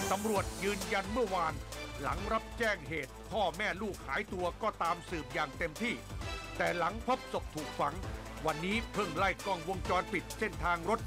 ตำรวจยืนยันเมื่อวานหลังรับแจ้งเหตุพ่อแม่ลูกหายตัวก็ตามสืบอย่างเต็มที่แต่หลังพบศพถูกฝังวันนี้เพิ่งไล่กล้องวงจรปิดเส้นทางรถ